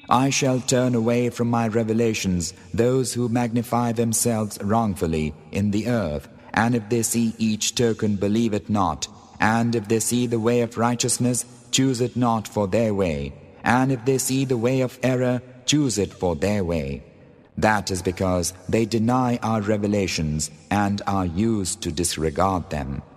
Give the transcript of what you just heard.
I shall turn away from my revelations those who magnify themselves wrongfully in the earth, and if they see each token, believe it not, and if they see the way of righteousness, choose it not for their way, and if they see the way of error, choose it for their way. That is because they deny our revelations and are used to disregard them.